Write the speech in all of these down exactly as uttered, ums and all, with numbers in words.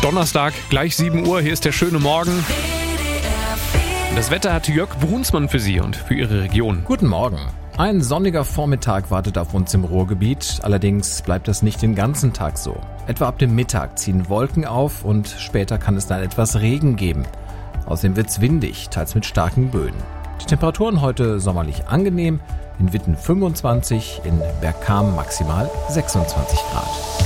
Donnerstag, gleich sieben Uhr, hier ist der schöne Morgen. Das Wetter hat Jörg Brunsmann für Sie und für Ihre Region. Guten Morgen. Ein sonniger Vormittag wartet auf uns im Ruhrgebiet, allerdings bleibt das nicht den ganzen Tag so. Etwa ab dem Mittag ziehen Wolken auf und später kann es dann etwas Regen geben. Außerdem wird's windig, teils mit starken Böen. Die Temperaturen heute sommerlich angenehm, in Witten fünfundzwanzig, in Bergkamen maximal sechsundzwanzig Grad.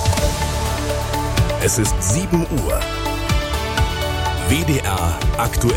Es ist sieben Uhr. W D R aktuell.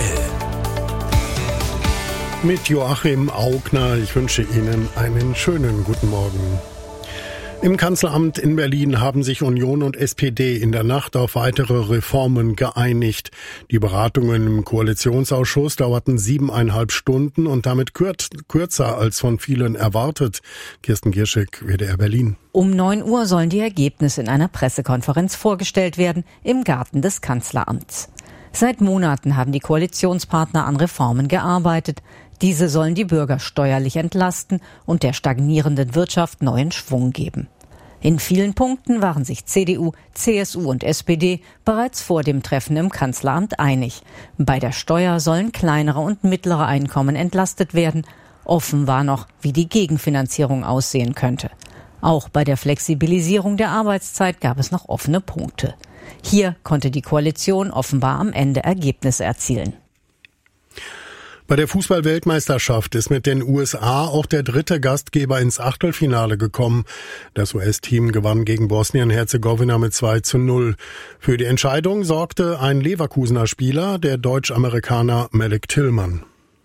Mit Joachim Augner, ich wünsche Ihnen einen schönen guten Morgen. Im Kanzleramt in Berlin haben sich Union und S P D in der Nacht auf weitere Reformen geeinigt. Die Beratungen im Koalitionsausschuss dauerten siebeneinhalb Stunden und damit kürz, kürzer als von vielen erwartet. Kirsten Gierschek, W D R Berlin. Um neun Uhr sollen die Ergebnisse in einer Pressekonferenz vorgestellt werden, im Garten des Kanzleramts. Seit Monaten haben die Koalitionspartner an Reformen gearbeitet. Diese sollen die Bürger steuerlich entlasten und der stagnierenden Wirtschaft neuen Schwung geben. In vielen Punkten waren sich C D U, C S U und S P D bereits vor dem Treffen im Kanzleramt einig. Bei der Steuer sollen kleinere und mittlere Einkommen entlastet werden. Offen war noch, wie die Gegenfinanzierung aussehen könnte. Auch bei der Flexibilisierung der Arbeitszeit gab es noch offene Punkte. Hier konnte die Koalition offenbar am Ende Ergebnisse erzielen. Bei der Fußball-Weltmeisterschaft ist mit den U S A auch der dritte Gastgeber ins Achtelfinale gekommen. Das U S-Team gewann gegen Bosnien-Herzegowina mit zwei zu null. Für die Entscheidung sorgte ein Leverkusener Spieler, der Deutsch-Amerikaner Malik Tillmann.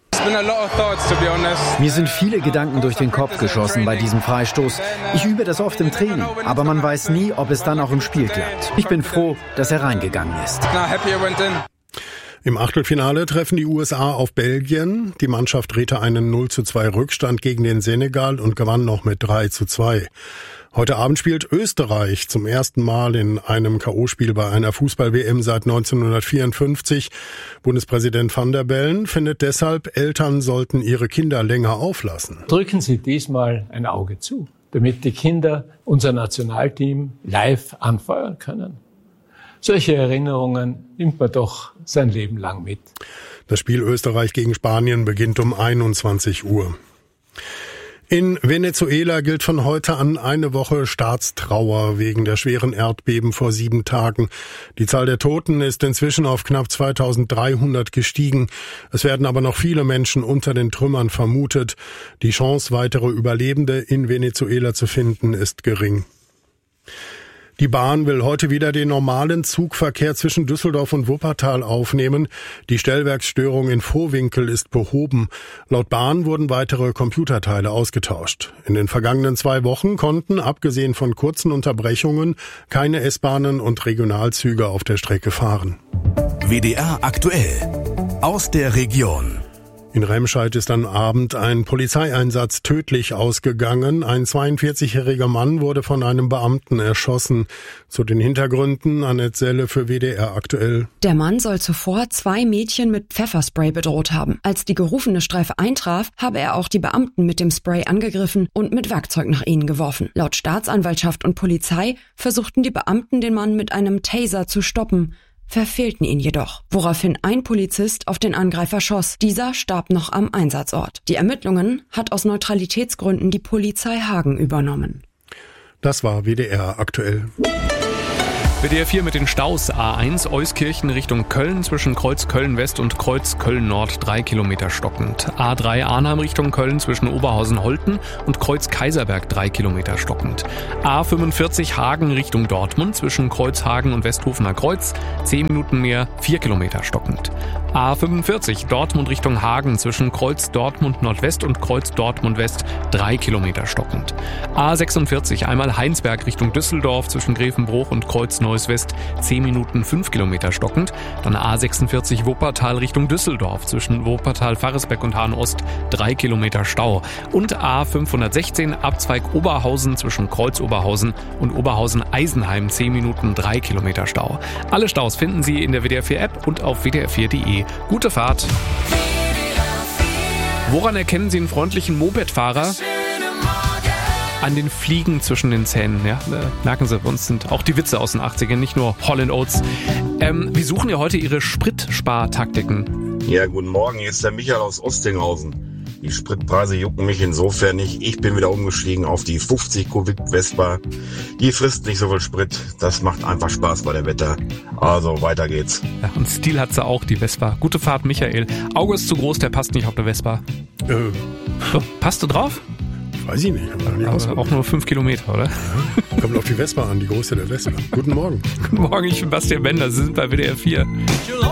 Mir sind viele Gedanken durch den Kopf geschossen bei diesem Freistoß. Ich übe das oft im Training, aber man weiß nie, ob es dann auch im Spiel klappt. Ich bin froh, dass er reingegangen ist. Im Achtelfinale treffen die U S A auf Belgien. Die Mannschaft drehte einen null zu zwei Rückstand gegen den Senegal und gewann noch mit drei zu zwei. Heute Abend spielt Österreich zum ersten Mal in einem K O-Spiel bei einer Fußball-W M seit neunzehnhundertvierundfünfzig. Bundespräsident Van der Bellen findet deshalb, Eltern sollten ihre Kinder länger auflassen. Drücken Sie diesmal ein Auge zu, damit die Kinder unser Nationalteam live anfeuern können. Solche Erinnerungen nimmt man doch sein Leben lang mit. Das Spiel Österreich gegen Spanien beginnt um einundzwanzig Uhr. In Venezuela gilt von heute an eine Woche Staatstrauer wegen der schweren Erdbeben vor sieben Tagen. Die Zahl der Toten ist inzwischen auf knapp zweitausenddreihundert gestiegen. Es werden aber noch viele Menschen unter den Trümmern vermutet. Die Chance, weitere Überlebende in Venezuela zu finden, ist gering. Die Bahn will heute wieder den normalen Zugverkehr zwischen Düsseldorf und Wuppertal aufnehmen. Die Stellwerksstörung in Vohwinkel ist behoben. Laut Bahn wurden weitere Computerteile ausgetauscht. In den vergangenen zwei Wochen konnten, abgesehen von kurzen Unterbrechungen, keine S-Bahnen und Regionalzüge auf der Strecke fahren. W D R aktuell. Aus der Region. In Remscheid ist am Abend ein Polizeieinsatz tödlich ausgegangen. Ein zweiundvierzigjähriger Mann wurde von einem Beamten erschossen. Zu den Hintergründen Annette Selle für W D R aktuell. Der Mann soll zuvor zwei Mädchen mit Pfefferspray bedroht haben. Als die gerufene Streife eintraf, habe er auch die Beamten mit dem Spray angegriffen und mit Werkzeug nach ihnen geworfen. Laut Staatsanwaltschaft und Polizei versuchten die Beamten, den Mann mit einem Taser zu stoppen, verfehlten ihn jedoch, woraufhin ein Polizist auf den Angreifer schoss. Dieser starb noch am Einsatzort. Die Ermittlungen hat aus Neutralitätsgründen die Polizei Hagen übernommen. Das war W D R aktuell. W D R vier mit den Staus. A eins Euskirchen Richtung Köln zwischen Kreuz Köln-West und Kreuz Köln-Nord drei Kilometer stockend. A drei Arnhem Richtung Köln zwischen Oberhausen-Holten und Kreuz Kaiserberg drei Kilometer stockend. A fünfundvierzig Hagen Richtung Dortmund zwischen Kreuz Hagen und Westhofener Kreuz zehn Minuten mehr, vier Kilometer stockend. A fünfundvierzig Dortmund Richtung Hagen zwischen Kreuz Dortmund Nordwest und Kreuz Dortmund West drei Kilometer stockend. A sechsundvierzig einmal Heinsberg Richtung Düsseldorf zwischen Grevenbruch und Kreuz Neuss West zehn Minuten, fünf Kilometer stockend. Dann A sechsundvierzig Wuppertal Richtung Düsseldorf zwischen Wuppertal Faresbeck und Hahn Ost drei Kilometer Stau. Und A fünfhundertsechzehn Abzweig Oberhausen zwischen Kreuz Oberhausen und Oberhausen Eisenheim zehn Minuten, drei Kilometer Stau. Alle Staus finden Sie in der W D R vier App und auf w d r vier punkt d e. Gute Fahrt! Woran erkennen Sie einen freundlichen Mopedfahrer? an den Fliegen zwischen den Zähnen. Ja, äh, merken Sie, bei uns sind auch die Witze aus den achtzigern, nicht nur Holland Oats. Ähm, wir suchen ja heute Ihre Spritspartaktiken. Ja, guten Morgen, hier ist der Michael aus Ostinghausen. Die Spritpreise jucken mich insofern nicht. Ich bin wieder umgestiegen auf die fünfzig Kubik Vespa. Die frisst nicht so viel Sprit. Das macht einfach Spaß bei dem Wetter. Also weiter geht's. Ja, und Stil hat sie auch, die Vespa. Gute Fahrt, Michael. Auge ist zu groß, der passt nicht auf der Vespa. Äh, so, passt du drauf? Weiß ich nicht. Aber auch nur fünf Kilometer, oder? Ja, kommt auf die Vespa an, die Größe der Vespa. Guten Morgen. Guten Morgen, ich bin Bastian Bender. Sie sind bei W D R vier.